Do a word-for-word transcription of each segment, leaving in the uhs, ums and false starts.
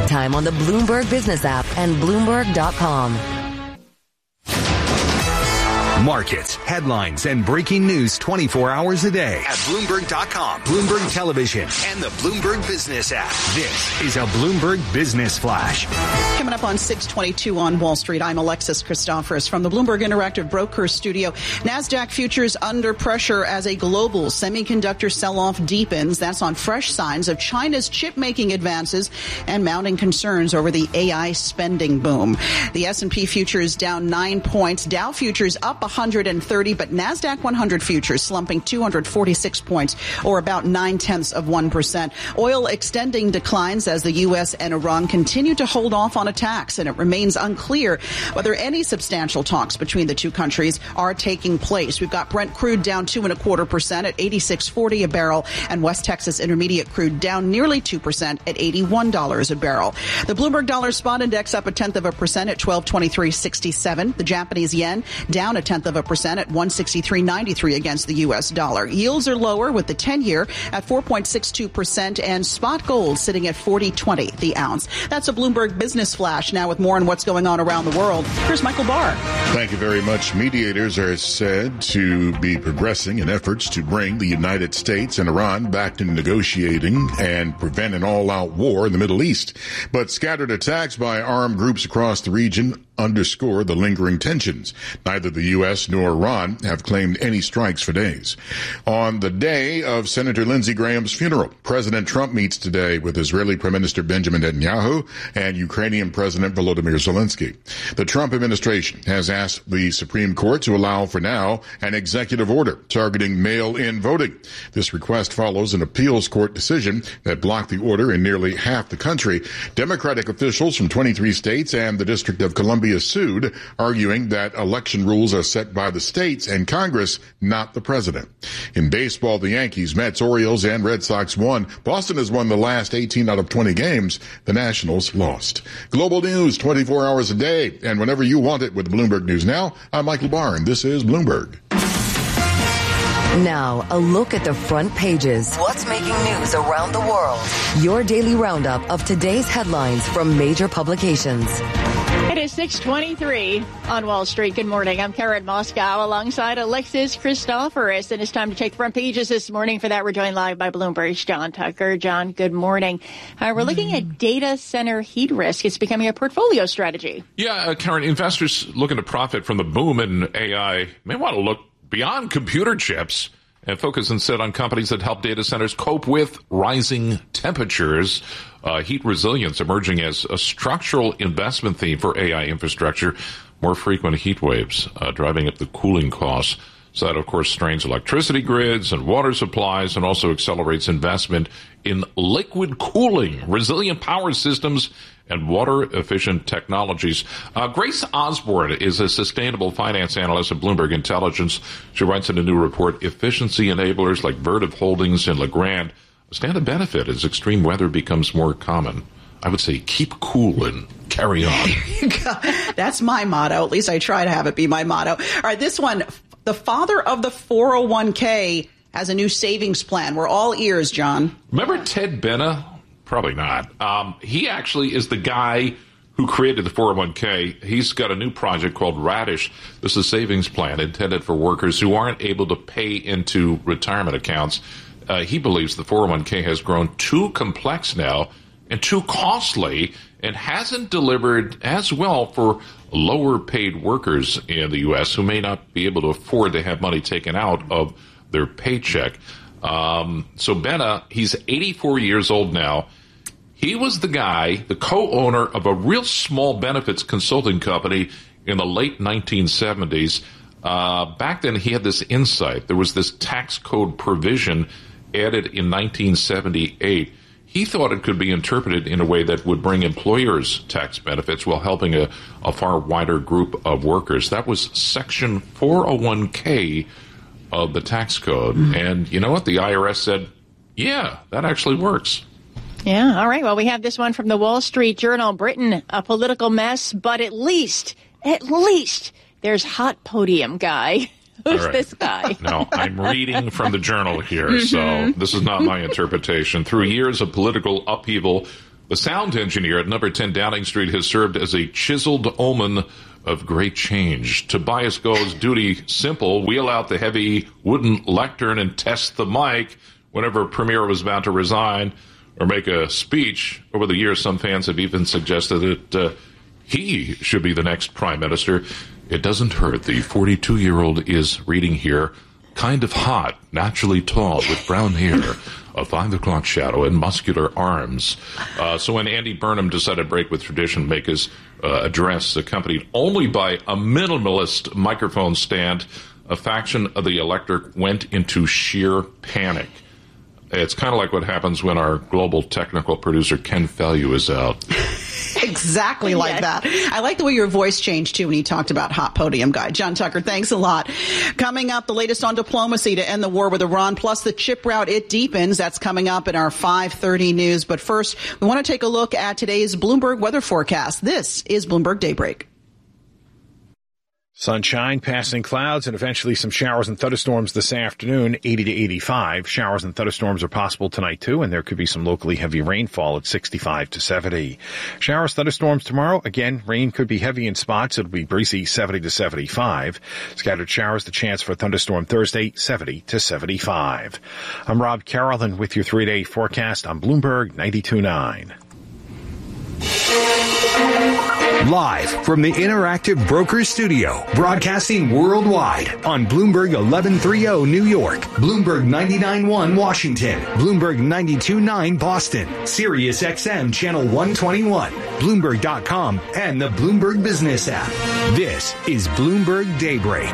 Time on the Bloomberg Business app and Bloomberg dot com. Markets, headlines, and breaking news twenty-four hours a day at Bloomberg dot com, Bloomberg Television, and the Bloomberg Business app. This is a Bloomberg Business Flash. Coming up on six twenty-two on Wall Street, I'm Alexis Christoforous from the Bloomberg Interactive Brokers Studio. NASDAQ futures under pressure as a global semiconductor sell-off deepens. That's on fresh signs of China's chip-making advances and mounting concerns over the A I spending boom. The S and P futures down nine points. Dow futures up one hundred thirty, but NASDAQ one hundred futures slumping two hundred forty-six points, or about nine-tenths of one percent. Oil extending declines as the U S and Iran continue to hold off on attacks, and it remains unclear whether any substantial talks between the two countries are taking place. We've got Brent crude down two and a quarter percent at eighty-six forty a barrel, and West Texas Intermediate crude down nearly two percent at eighty-one dollars a barrel. The Bloomberg Dollar Spot Index up a tenth of a percent at twelve twenty-three sixty-seven. The Japanese yen down a tenth of a percent at one sixty-three ninety-three against the U S dollar. Yields are lower with the ten-year at four point six two percent and spot gold sitting at forty twenty the ounce. That's a Bloomberg Business Flash. Now with more on what's going on around the world, here's Michael Barr. Thank you very much. Mediators are said to be progressing in efforts to bring the United States and Iran back to negotiating and prevent an all-out war in the Middle East. But scattered attacks by armed groups across the region underscore the lingering tensions. Neither the U S nor Iran have claimed any strikes for days. On the day of Senator Lindsey Graham's funeral, President Trump meets today with Israeli Prime Minister Benjamin Netanyahu and Ukrainian President Volodymyr Zelensky. The Trump administration has asked the Supreme Court to allow for now an executive order targeting mail-in voting. This request follows an appeals court decision that blocked the order in nearly half the country. Democratic officials from twenty-three states and the District of Columbia sued, arguing that election rules are set by the states and Congress, not the president. In baseball, the Yankees, Mets, Orioles, and Red Sox won. Boston has won the last eighteen out of twenty games. The Nationals lost. Global news twenty-four hours a day, and whenever you want it with Bloomberg News Now. I'm Michael Barr, and this is Bloomberg. Now, a look at the front pages. What's making news around the world? Your daily roundup of today's headlines from major publications. It is six twenty-three on Wall Street. Good morning. I'm Karen Moscow alongside Alexis Christoforous. And it's time to take the front pages this morning. For that, we're joined live by Bloomberg's John Tucker. John, good morning. Uh, we're looking at data center heat risk. It's becoming a portfolio strategy. Yeah, uh, Karen, investors looking to profit from the boom in A I may want to look beyond computer chips and focus instead on companies that help data centers cope with rising temperatures. Uh, heat resilience emerging as a structural investment theme for A I infrastructure. More frequent heat waves uh, driving up the cooling costs. So that, of course, strains electricity grids and water supplies and also accelerates investment in liquid cooling, resilient power systems, and water-efficient technologies. Uh, Grace Osborne is a sustainable finance analyst at Bloomberg Intelligence. She writes in a new report, efficiency enablers like Vertiv Holdings and Legrand stand to benefit as extreme weather becomes more common. I would say keep cool and carry on. That's my motto. At least I try to have it be my motto. All right, this one, the father of the four oh one k has a new savings plan. We're all ears, John. Remember Ted Benna? Probably not. Um, he actually is the guy who created the four oh one k. He's got a new project called Radish. This is a savings plan intended for workers who aren't able to pay into retirement accounts. Uh, he believes the four oh one k has grown too complex now and too costly and hasn't delivered as well for lower paid workers in the U S who may not be able to afford to have money taken out of their paycheck. Um, so Benna, he's eighty-four years old now. He was the guy, the co-owner of a real small benefits consulting company in the late nineteen seventies. Uh, back then, he had this insight. There was this tax code provision added in nineteen seventy-eight. He thought it could be interpreted in a way that would bring employers tax benefits while helping a, a far wider group of workers. That was Section four oh one k of the tax code. Mm-hmm. And you know what? The I R S said, yeah, that actually works. Yeah. All right. Well, we have this one from the Wall Street Journal. Britain, a political mess, but at least, at least there's hot podium guy. Who's right. This guy? No, I'm reading from the Journal here, mm-hmm. so this is not my interpretation. Through years of political upheaval, The sound engineer at number ten Downing Street has served as a chiseled omen of great change. Tobias goes duty simple, wheel out the heavy wooden lectern and test the mic whenever Premier was about to resign or make a speech. Over the years, some fans have even suggested that uh, he should be the next prime minister. It doesn't hurt. The forty-two-year-old is reading here, kind of hot, naturally tall, with brown hair, a five o'clock shadow, and muscular arms. Uh, so when Andy Burnham decided to break with tradition, make his uh, address accompanied only by a minimalist microphone stand, a faction of the electorate went into sheer panic. It's kind of like what happens when our global technical producer, Ken Fellew, is out. Exactly like yes. that. I like the way your voice changed, too, when you talked about Hot Podium Guy. John Tucker, thanks a lot. Coming up, the latest on diplomacy to end the war with Iran, plus the chip route, it deepens. That's coming up in our five thirty news. But first, we want to take a look at today's Bloomberg weather forecast. This is Bloomberg Daybreak. Sunshine, passing clouds, and eventually some showers and thunderstorms this afternoon, eighty to eighty-five. Showers and thunderstorms are possible tonight, too, and there could be some locally heavy rainfall at sixty-five to seventy. Showers, thunderstorms tomorrow. Again, rain could be heavy in spots. It'll be breezy, seventy to seventy-five. Scattered showers, the chance for a thunderstorm Thursday, seventy to seventy-five. I'm Rob Carroll with your three-day forecast on Bloomberg ninety-two point nine. Live from the Interactive Brokers Studio, broadcasting worldwide on Bloomberg eleven thirty New York, Bloomberg ninety-nine point one Washington, Bloomberg ninety-two point nine Boston, Sirius X M Channel one twenty-one, Bloomberg dot com, and the Bloomberg Business app. This is Bloomberg Daybreak.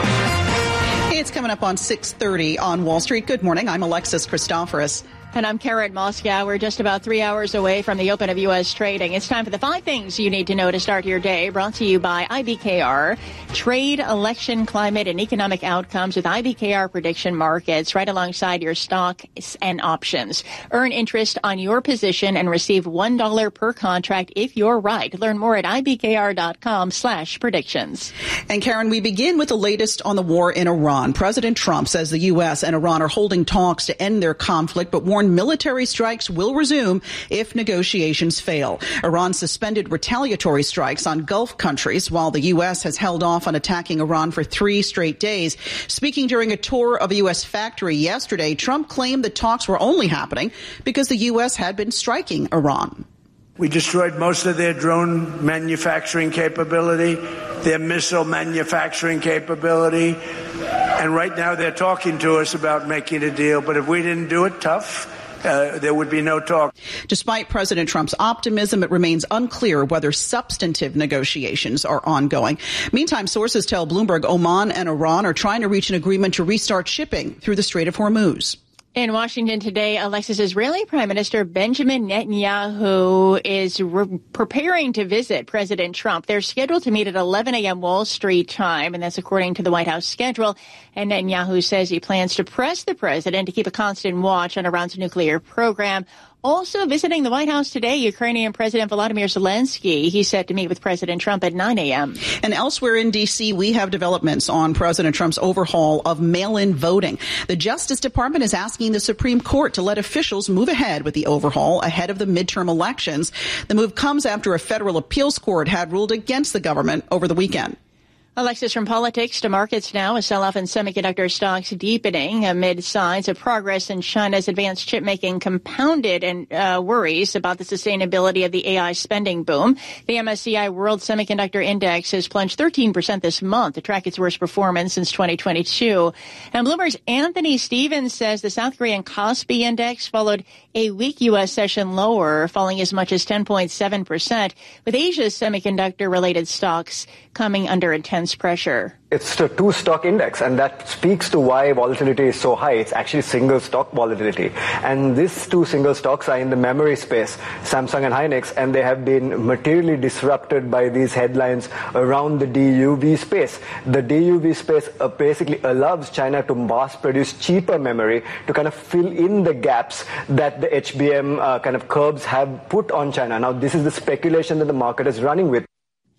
It's coming up on six thirty on Wall Street. Good morning. I'm Alexis Christoforous. And I'm Karen Moscow. We're just about three hours away from the open of U S trading. It's time for the five things you need to know to start your day, brought to you by I B K R. Trade, election, climate, and economic outcomes with I B K R prediction markets right alongside your stocks and options. Earn interest on your position and receive one dollar per contract if you're right. Learn more at ibkr.com slash predictions. And Karen, we begin with the latest on the war in Iran. President Trump says the U S and Iran are holding talks to end their conflict, but warned military strikes will resume if negotiations fail. Iran suspended retaliatory strikes on Gulf countries, while the U S has held off on attacking Iran for three straight days. Speaking during a tour of a U S factory yesterday, Trump claimed the talks were only happening because the U S had been striking Iran. We destroyed most of their drone manufacturing capability, their missile manufacturing capability, and right now they're talking to us about making a deal. But if we didn't do it tough, Uh, there would be no talk. Despite President Trump's optimism, it remains unclear whether substantive negotiations are ongoing. Meantime, sources tell Bloomberg Oman and Iran are trying to reach an agreement to restart shipping through the Strait of Hormuz. In Washington today, Alexis, Israeli Prime Minister Benjamin Netanyahu is re- preparing to visit President Trump. They're scheduled to meet at eleven a.m. Wall Street time, and that's according to the White House schedule. And Netanyahu says he plans to press the president to keep a constant watch on Iran's nuclear program. Also visiting the White House today, Ukrainian President Volodymyr Zelensky. He's set to meet with President Trump at nine a.m. And elsewhere in D C, we have developments on President Trump's overhaul of mail-in voting. The Justice Department is asking the Supreme Court to let officials move ahead with the overhaul ahead of the midterm elections. The move comes after a federal appeals court had ruled against the government over the weekend. Alexis, from politics to markets now, a sell-off in semiconductor stocks deepening amid signs of progress in China's advanced chip making, compounded and uh, worries about the sustainability of the A I spending boom. The M S C I World Semiconductor Index has plunged thirteen percent this month to track its worst performance since twenty twenty-two. And Bloomberg's Anthony Stevens says the South Korean Kospi Index followed a weak U S session lower, falling as much as ten point seven percent, with Asia's semiconductor-related stocks coming under intense pressure. It's a two-stock index, and that speaks to why volatility is so high. It's actually single-stock volatility. And these two single stocks are in the memory space, Samsung and Hynix, and they have been materially disrupted by these headlines around the D U V space. The D U V space uh, basically allows China to mass-produce cheaper memory to kind of fill in the gaps that the H B M uh, kind of curbs have put on China. Now, this is the speculation that the market is running with.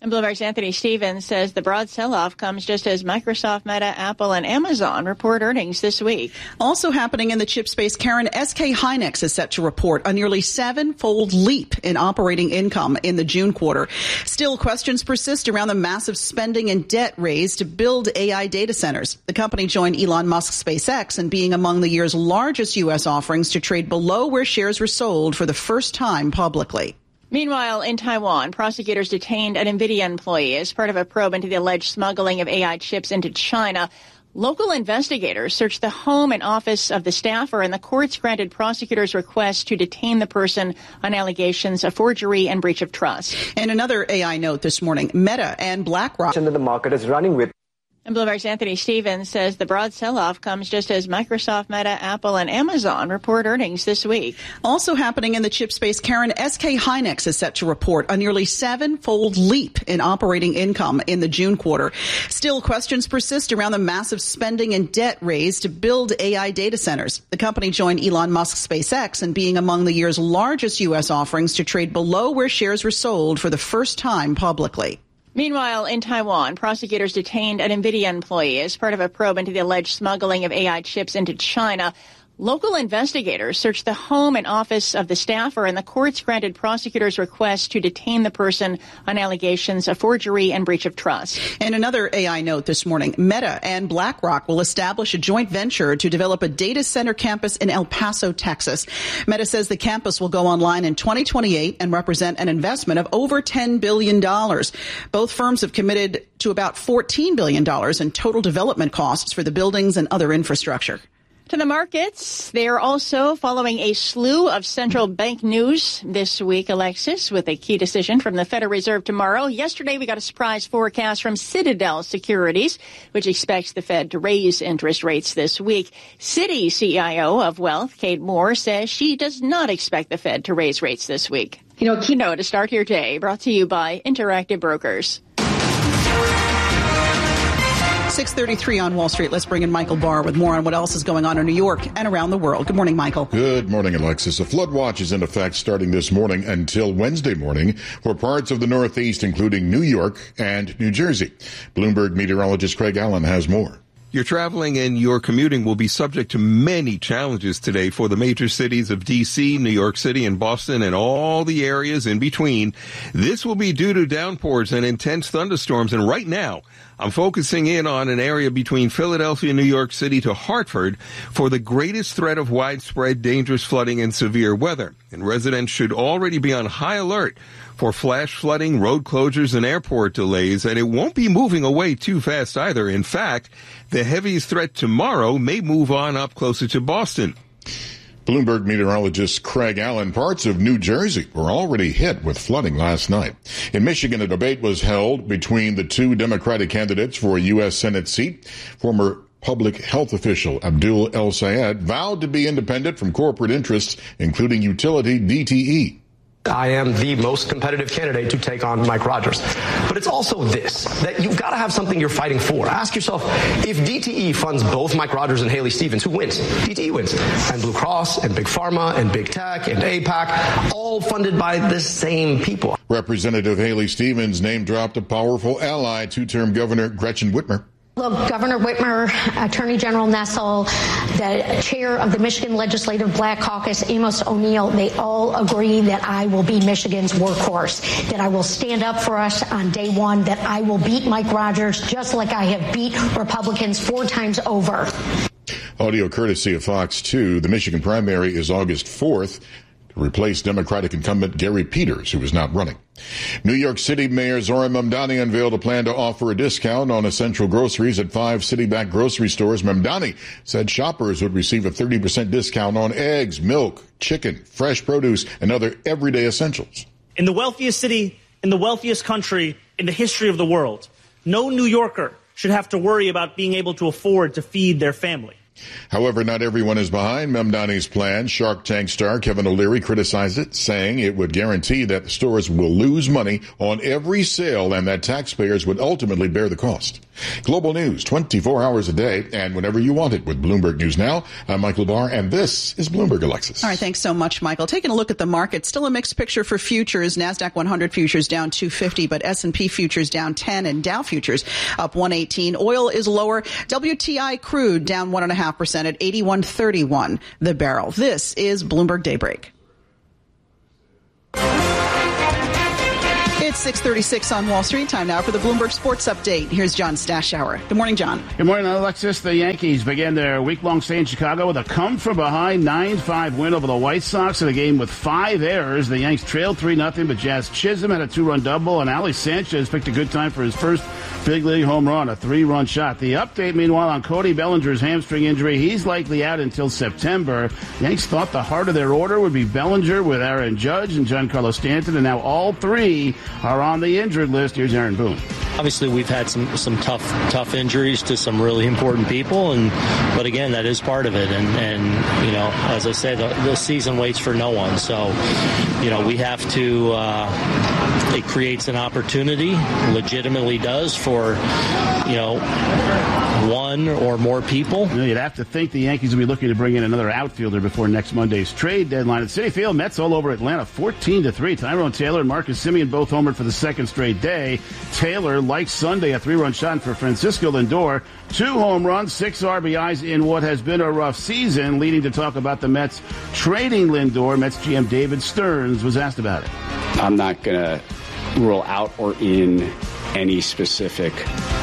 And Bloomberg's Anthony Stevens says the broad sell-off comes just as Microsoft, Meta, Apple, and Amazon report earnings this week. Also happening in the chip space, Karen, S K Hynix is set to report a nearly seven-fold leap in operating income in the June quarter. Still, questions persist around the massive spending and debt raised to build A I data centers. The company joined Elon Musk's SpaceX in being among the year's largest U S offerings to trade below where shares were sold for the first time publicly. Meanwhile, in Taiwan, prosecutors detained an NVIDIA employee as part of a probe into the alleged smuggling of A I chips into China. Local investigators searched the home and office of the staffer, and the courts granted prosecutors' request to detain the person on allegations of forgery and breach of trust. And another A I note this morning, Meta and BlackRock. That the market is running with. And Bloomberg's Anthony Stevens says the broad sell-off comes just as Microsoft, Meta, Apple, and Amazon report earnings this week. Also happening in the chip space, Karen, S K Hynix is set to report a nearly seven-fold leap in operating income in the June quarter. Still, questions persist around the massive spending and debt raised to build A I data centers. The company joined Elon Musk's SpaceX in being among the year's largest U S offerings to trade below where shares were sold for the first time publicly. Meanwhile, in Taiwan, prosecutors detained an NVIDIA employee as part of a probe into the alleged smuggling of A I chips into China. Local investigators searched the home and office of the staffer, and the courts granted prosecutors' request to detain the person on allegations of forgery and breach of trust. And another A I note this morning, Meta and BlackRock will establish a joint venture to develop a data center campus in El Paso, Texas. Meta says the campus will go online in twenty twenty-eight and represent an investment of over ten billion dollars. Both firms have committed to about fourteen billion dollars in total development costs for the buildings and other infrastructure. To the markets, they are also following a slew of central bank news this week, Alexis, with a key decision from the Federal Reserve tomorrow. Yesterday, we got a surprise forecast from Citadel Securities, which expects the Fed to raise interest rates this week. Citi C I O of Wealth, Kate Moore, says she does not expect the Fed to raise rates this week. You know, keynote to start your day, brought to you by Interactive Brokers. six thirty-three on Wall Street. Let's bring in Michael Barr with more on what else is going on in New York and around the world. Good morning, Michael. Good morning, Alexis. A flood watch is in effect starting this morning until Wednesday morning for parts of the Northeast, including New York and New Jersey. Bloomberg meteorologist Craig Allen has more. Your traveling and your commuting will be subject to many challenges today for the major cities of D C, New York City, and Boston, and all the areas in between. This will be due to downpours and intense thunderstorms, and right now, I'm focusing in on an area between Philadelphia, New York City to Hartford for the greatest threat of widespread dangerous flooding and severe weather. And residents should already be on high alert for flash flooding, road closures, and airport delays, and it won't be moving away too fast either. In fact, the heaviest threat tomorrow may move on up closer to Boston. Bloomberg meteorologist Craig Allen, parts of New Jersey were already hit with flooding last night. In Michigan, a debate was held between the two Democratic candidates for a U S Senate seat. Former public health official Abdul El Sayed vowed to be independent from corporate interests, including utility D T E. I am the most competitive candidate to take on Mike Rogers. But it's also this, that you've got to have something you're fighting for. Ask yourself, if D T E funds both Mike Rogers and Haley Stevens, who wins? D T E wins. And Blue Cross and Big Pharma and Big Tech and AIPAC, all funded by the same people. Representative Haley Stevens name-dropped a powerful ally, two-term Governor Gretchen Whitmer. Look, Governor Whitmer, Attorney General Nessel, the chair of the Michigan Legislative Black Caucus, Amos O'Neill, they all agree that I will be Michigan's workhorse, that I will stand up for us on day one, that I will beat Mike Rogers just like I have beat Republicans four times over. Audio courtesy of Fox two. The Michigan primary is August fourth. To replace Democratic incumbent Gary Peters, who is not running. New York City Mayor Zohran Mamdani unveiled a plan to offer a discount on essential groceries at five city-backed grocery stores. Mamdani said shoppers would receive a thirty percent discount on eggs, milk, chicken, fresh produce, and other everyday essentials. In the wealthiest city, in the wealthiest country, in the history of the world, no New Yorker should have to worry about being able to afford to feed their family. However, not everyone is behind Mamdani's plan. Shark Tank star Kevin O'Leary criticized it, saying it would guarantee that the stores will lose money on every sale and that taxpayers would ultimately bear the cost. Global news twenty-four hours a day and whenever you want it with Bloomberg News Now. I'm Michael Barr, and this is Bloomberg Alexis. All right, thanks so much, Michael. Taking a look at the market, still a mixed picture for futures. NASDAQ one hundred futures down two fifty, but S and P futures down ten and Dow futures up one eighteen. Oil is lower. W T I crude down one point five percent at eighty-one thirty-one the barrel. This is Bloomberg Daybreak. It's six thirty-six on Wall Street. Time now for the Bloomberg Sports Update. Here's John Stashower. Good morning, John. Good morning, Alexis. The Yankees began their week-long stay in Chicago with a come-from-behind nine five win over the White Sox in a game with five errors. The Yanks trailed three nothing, but Jazz Chisholm had a two-run double, and Ali Sanchez picked a good time for his first big league home run, a three-run shot. The update, meanwhile, on Cody Bellinger's hamstring injury. He's likely out until September. Yanks thought the heart of their order would be Bellinger with Aaron Judge and Giancarlo Stanton, and now all three are on the injured list. Here's Aaron Boone. Obviously, we've had some some tough tough injuries to some really important people, and but again, that is part of it. And, and you know, as I say, the, the season waits for no one. So, you know, we have to. Uh, it creates an opportunity, legitimately does, for you know one or more people. You know, you'd have to think the Yankees will be looking to bring in another outfielder before next Monday's trade deadline. At Citi Field, Mets all over Atlanta, fourteen to three. Tyrone Taylor and Marcus Semien both homered for the second straight day. Taylor, like Sunday, a three-run shot for Francisco Lindor. Two home runs, six R B Is in what has been a rough season, leading to talk about the Mets trading Lindor. Mets G M David Stearns was asked about it. I'm not going to rule out or in any specific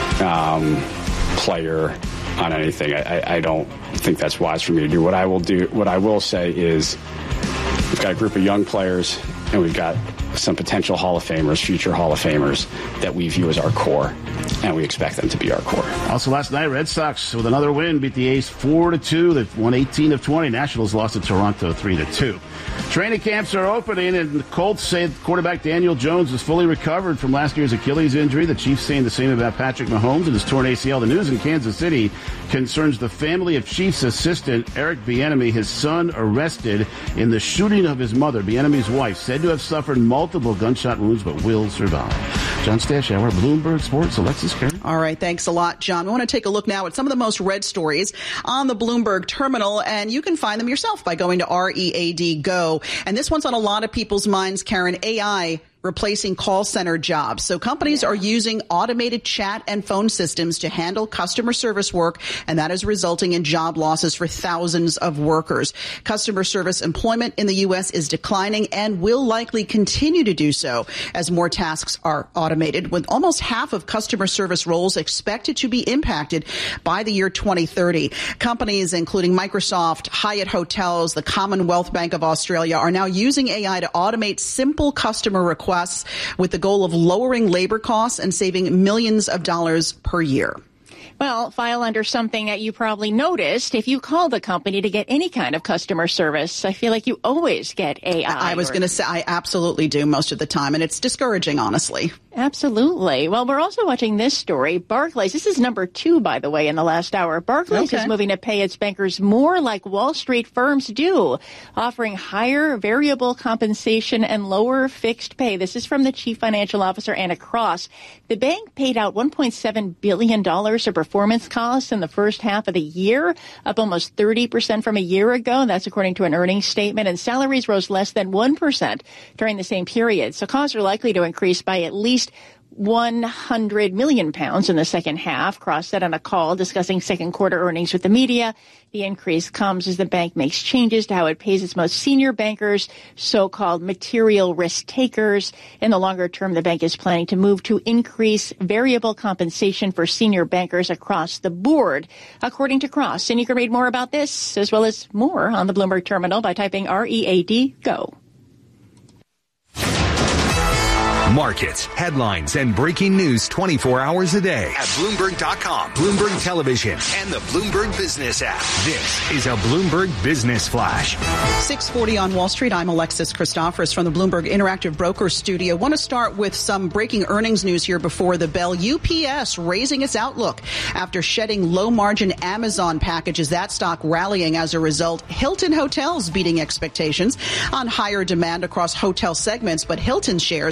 um, player on anything. I, I, I don't think that's wise for me to do. What I will do, what I will say is we've got a group of young players and we've got some potential Hall of Famers, future Hall of Famers that we view as our core, and we expect them to be our core. Also last night, Red Sox with another win beat the A's four to two. They've won eighteen of twenty. Nationals lost to Toronto three to two. Training camps are opening, and the Colts say quarterback Daniel Jones is fully recovered from last year's Achilles injury. The Chiefs saying the same about Patrick Mahomes and his torn A C L. The news in Kansas City concerns the family of Chiefs assistant Eric Bieniemy, his son arrested in the shooting of his mother. Bieniemy's wife said to have suffered multiple gunshot wounds but will survive. John Stashower, Bloomberg Sports, Alexis Kerr. All right, thanks a lot, John. We want to take a look now at some of the most read stories on the Bloomberg terminal, and you can find them yourself by going to R E A D Go. And this one's on a lot of people's minds, Karen. A I replacing call center jobs. So companies are using automated chat and phone systems to handle customer service work, and that is resulting in job losses for thousands of workers. Customer service employment in the U S is declining and will likely continue to do so as more tasks are automated, with almost half of customer service roles expected to be impacted by the year twenty thirty. Companies including Microsoft, Hyatt Hotels, the Commonwealth Bank of Australia are now using A I to automate simple customer requests with the goal of lowering labor costs and saving millions of dollars per year. Well, file under something that you probably noticed. If you call the company to get any kind of customer service, I feel like you always get A I. I was going to say I absolutely do most of the time, and it's discouraging, honestly. Absolutely. Well, we're also watching this story. Barclays, this is number two, by the way, in the last hour. Barclays okay. is moving to pay its bankers more like Wall Street firms do, offering higher variable compensation and lower fixed pay. This is from the Chief Financial Officer, Anna Cross. The bank paid out one point seven billion dollars of performance costs in the first half of the year, up almost thirty percent from a year ago. That's according to an earnings statement. And salaries rose less than one percent during the same period. So costs are likely to increase by at least one hundred million pounds in the second half. Cross said on a call discussing second quarter earnings with the media. The increase comes as the bank makes changes to how it pays its most senior bankers, so-called material risk takers. In the longer term, the bank is planning to move to increase variable compensation for senior bankers across the board, according to Cross. And you can read more about this as well as more on the Bloomberg terminal by typing R E A D Go. Markets, headlines, and breaking news twenty-four hours a day at Bloomberg dot com, Bloomberg Television, and the Bloomberg Business app. This is a Bloomberg Business Flash. six forty on Wall Street. I'm Alexis Christophorous from the Bloomberg Interactive Brokers Studio. Want to start with some breaking earnings news here before the bell. U P S raising its outlook after shedding low-margin Amazon packages. That stock rallying as a result. Hilton Hotels beating expectations on higher demand across hotel segments, but Hilton shares down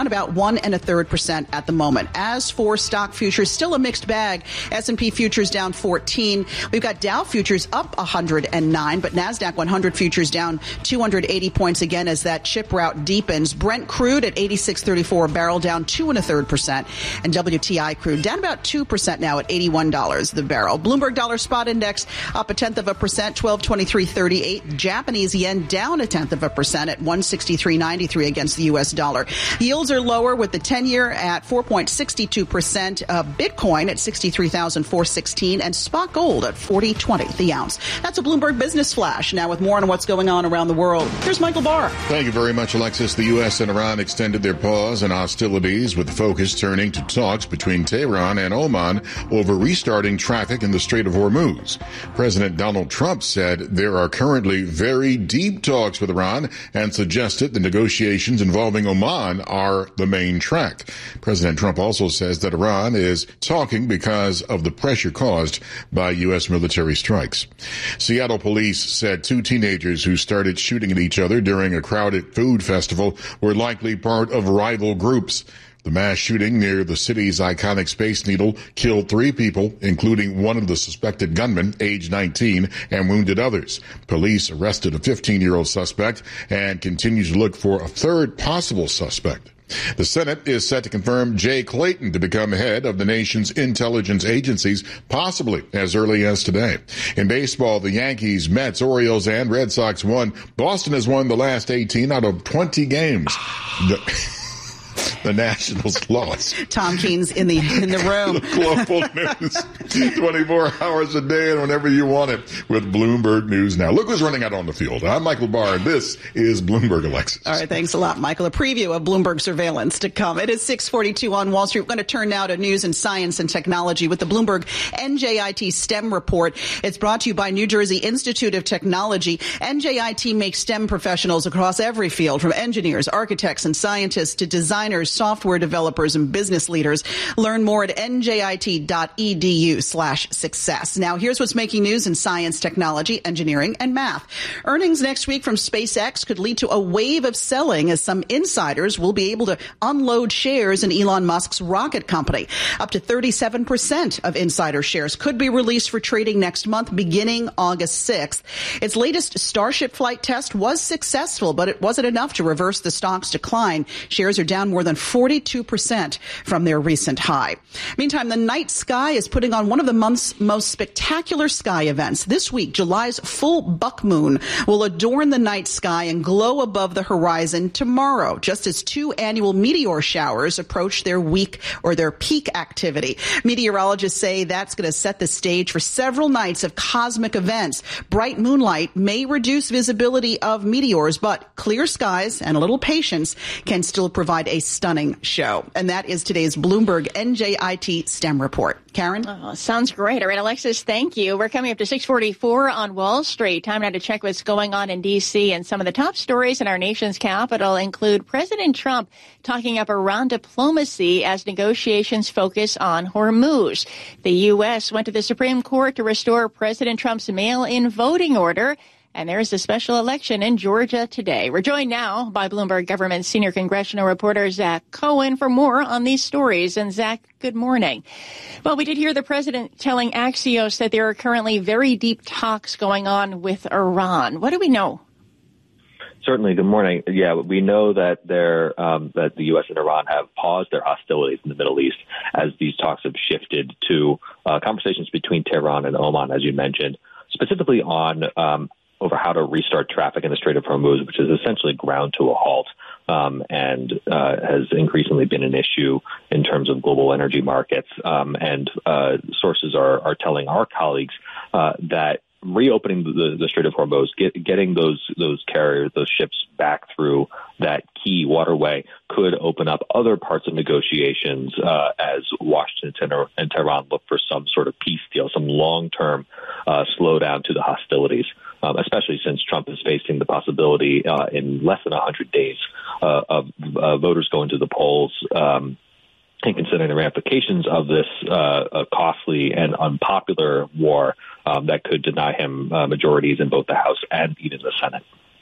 down about one and a third percent at the moment. As for stock futures, still a mixed bag. S and P futures down fourteen. We've got Dow futures up one hundred nine, but NASDAQ one hundred futures down two hundred eighty points again as that chip rout deepens. Brent crude at eighty-six thirty-four a barrel, down two and a third percent, and W T I crude down about two percent now at eighty-one dollars the barrel. Bloomberg Dollar Spot Index up a tenth of a percent, twelve twenty-three thirty-eight. Japanese yen down a tenth of a percent at one sixty-three ninety-three against the U S dollar. Yields are lower with the ten-year at four point six two percent, uh, Bitcoin at sixty-three thousand four hundred sixteen, and spot gold at forty twenty the ounce. That's a Bloomberg Business Flash. Now with more on what's going on around the world, here's Michael Barr. Thank you very much, Alexis. The U S and Iran extended their pause in hostilities, with the focus turning to talks between Tehran and Oman over restarting traffic in the Strait of Hormuz. President Donald Trump said there are currently very deep talks with Iran and suggested the negotiations involving Oman are the main track. President Trump also says that Iran is talking because of the pressure caused by U S military strikes. Seattle police said two teenagers who started shooting at each other during a crowded food festival were likely part of rival groups. The mass shooting near the city's iconic Space Needle killed three people, including one of the suspected gunmen, age nineteen, and wounded others. Police arrested a fifteen-year-old suspect and continue to look for a third possible suspect. The Senate is set to confirm Jay Clayton to become head of the nation's intelligence agencies, possibly as early as today. In baseball, the Yankees, Mets, Orioles, and Red Sox won. Boston has won the last eighteen out of twenty games. The- The Nationals lost. Tom Keene's in the in the room. Global news, twenty-four hours a day and whenever you want it with Bloomberg News Now. Look who's running out on the field. I'm Michael Barr, and this is Bloomberg Alexis. All right, thanks a lot, Michael. A preview of Bloomberg surveillance to come. It is six forty-two on Wall Street. We're going to turn now to news and science and technology with the Bloomberg N J I T STEM report. It's brought to you by New Jersey Institute of Technology. N J I T makes STEM professionals across every field, from engineers, architects, and scientists to designers, software developers, and business leaders. Learn more at N J I T dot E D U slash success. Now, here's what's making news in science, technology, engineering, and math. Earnings next week from SpaceX could lead to a wave of selling, as some insiders will be able to unload shares in Elon Musk's rocket company. Up to thirty-seven percent of insider shares could be released for trading next month, beginning August sixth. Its latest Starship flight test was successful, but it wasn't enough to reverse the stock's decline. Shares are down more than forty-two percent from their recent high. Meantime, the night sky is putting on one of the month's most spectacular sky events. This week, July's full buck moon will adorn the night sky and glow above the horizon tomorrow, just as two annual meteor showers approach their week or their peak activity. Meteorologists say that's going to set the stage for several nights of cosmic events. Bright moonlight may reduce visibility of meteors, but clear skies and a little patience can still provide a stunning show. And that is today's Bloomberg N J I T STEM report. Karen? Oh, sounds great. All right, Alexis, thank you. We're coming up to six forty-four on Wall Street. Time now to check what's going on in D C. And some of the top stories in our nation's capital include President Trump talking up Iran diplomacy as negotiations focus on Hormuz. The U S went to the Supreme Court to restore President Trump's mail-in voting order. And there's a special election in Georgia today. We're joined now by Bloomberg Government senior congressional reporter Zach Cohen for more on these stories. And Zach, good morning. Well, we did hear the president telling Axios that there are currently very deep talks going on with Iran. What do we know? Certainly. Good morning. Yeah, we know that there um, that the U S and Iran have paused their hostilities in the Middle East as these talks have shifted to uh, conversations between Tehran and Oman, as you mentioned, specifically on um, over how to restart traffic in the Strait of Hormuz, which is essentially ground to a halt um, and uh, has increasingly been an issue in terms of global energy markets. Um, and uh, sources are, are telling our colleagues uh, that reopening the, the Strait of Hormuz, get, getting those those carriers, those ships back through that key waterway could open up other parts of negotiations uh, as Washington and Tehran look for some sort of peace deal, some long-term uh, slowdown to the hostilities. Um, especially since Trump is facing the possibility uh, in less than one hundred days uh, of uh, voters going to the polls um, and considering the ramifications of this uh, a costly and unpopular war um, that could deny him uh, majorities in both the House and even the Senate.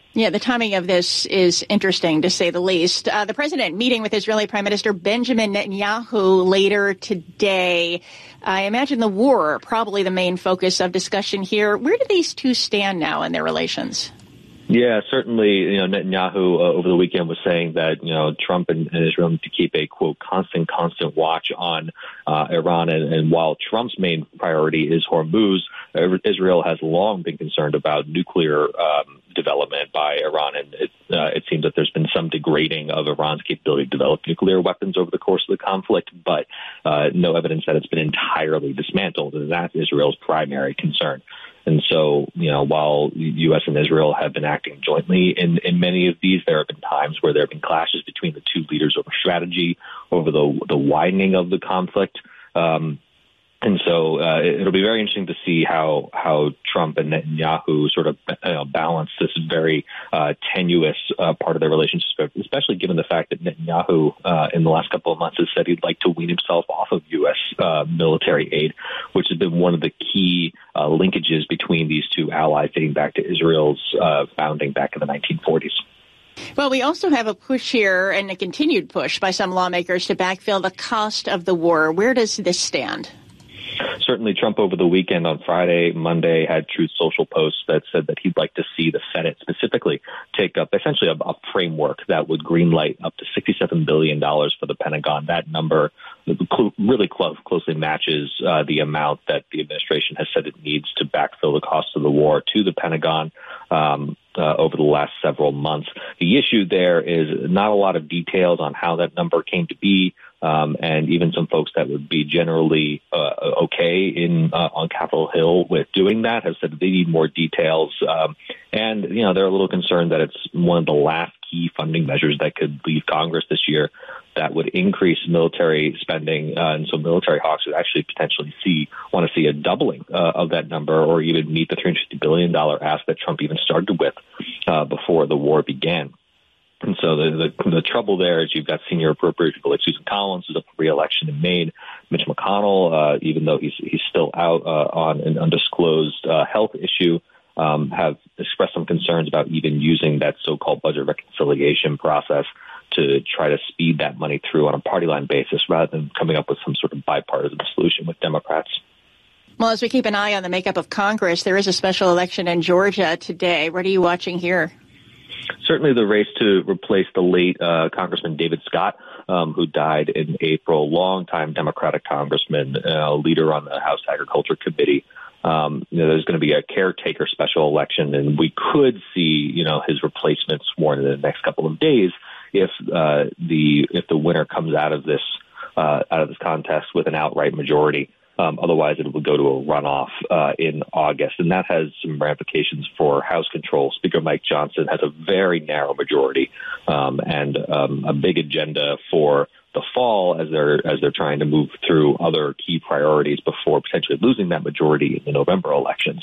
Yeah, the timing of this is interesting, to say the least. Uh, the president meeting with Israeli Prime Minister Benjamin Netanyahu later today. I imagine the war probably the main focus of discussion here. Where do these two stand now in their relations? Yeah, certainly, you know, Netanyahu uh, over the weekend was saying that, you know, Trump and, and Israel need to keep a, quote, constant, constant watch on uh, Iran. And, and while Trump's main priority is Hormuz, Israel has long been concerned about nuclear um, development by Iran. And it, uh, it seems that there's been some degrading of Iran's capability to develop nuclear weapons over the course of the conflict, but uh, no evidence that it's been entirely dismantled. And that's Israel's primary concern. And so, you know, while the U S and Israel have been acting jointly in, in many of these, there have been times where there have been clashes between the two leaders over strategy, over the the widening of the conflict. Um, and so uh, it'll be very interesting to see how how Trump and Netanyahu sort of you know, balance this very uh, tenuous uh, part of their relationship, especially given the fact that Netanyahu uh, in the last couple of months has said he'd like to wean himself off of U S uh, military aid, which has been one of the key uh, linkages between these two allies dating back to Israel's uh, founding back in the nineteen forties. Well, we also have a push here and a continued push by some lawmakers to backfill the cost of the war. Where does this stand? Certainly, Trump over the weekend on Friday, Monday, had Truth Social posts that said that he'd like to see the Senate specifically take up essentially a, a framework that would greenlight up to sixty-seven billion dollars for the Pentagon. That number cl- really close, closely matches uh, the amount that the administration has said it needs to backfill the cost of the war to the Pentagon um, uh, over the last several months. The issue there is not a lot of details on how that number came to be. Um, and even some folks that would be generally uh, okay in uh, on Capitol Hill with doing that have said that they need more details. Um, and, you know, they're a little concerned that it's one of the last key funding measures that could leave Congress this year that would increase military spending. Uh, and so military hawks would actually potentially see want to see a doubling uh, of that number or even meet the three hundred fifty billion dollars ask that Trump even started with uh, before the war began. And so the, the the trouble there is you've got senior appropriators people like Susan Collins, who's up for re-election in Maine. Mitch McConnell, uh, even though he's he's still out uh, on an undisclosed uh, health issue, um, have expressed some concerns about even using that so-called budget reconciliation process to try to speed that money through on a party line basis rather than coming up with some sort of bipartisan solution with Democrats. Well, as we keep an eye on the makeup of Congress, there is a special election in Georgia today. What are you watching here? Certainly the race to replace the late uh, Congressman David Scott, um, who died in April, longtime Democratic congressman, uh, leader on the House Agriculture Committee. Um, you know, there's going to be a caretaker special election, and we could see, you know, his replacement sworn in the next couple of days if uh, the if the winner comes out of this uh, out of this contest with an outright majority. Um, otherwise, it will go to a runoff uh, in August, and that has some ramifications for House control. Speaker Mike Johnson has a very narrow majority um, and um, a big agenda for the fall as they're as they're trying to move through other key priorities before potentially losing that majority in the November elections.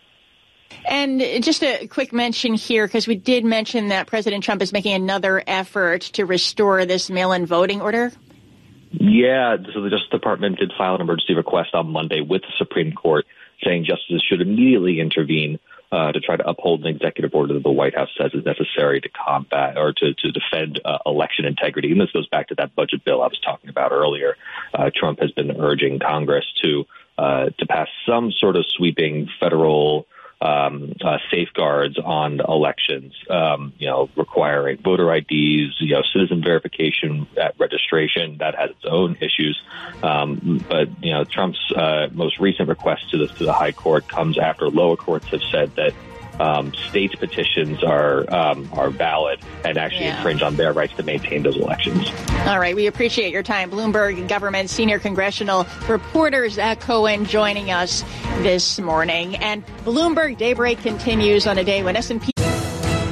And just a quick mention here, because we did mention that President Trump is making another effort to restore this mail-in voting order. Yeah, so the Justice Department did file an emergency request on Monday with the Supreme Court saying justices should immediately intervene uh, to try to uphold an executive order that the White House says is necessary to combat or to, to defend uh, election integrity. And this goes back to that budget bill I was talking about earlier. Uh, Trump has been urging Congress to uh, to pass some sort of sweeping federal Um, uh, safeguards on elections, um, you know, requiring voter I Ds, you know, citizen verification at registration. That has its own issues. Um, but, you know, Trump's uh, most recent request to the, to the high court comes after lower courts have said that um, states' petitions are um, are valid and actually yeah. infringe on their rights to maintain those elections. All right. We appreciate your time. Bloomberg Government senior congressional reporter Zach Cohen joining us this morning. And Bloomberg Daybreak continues on a day when S and P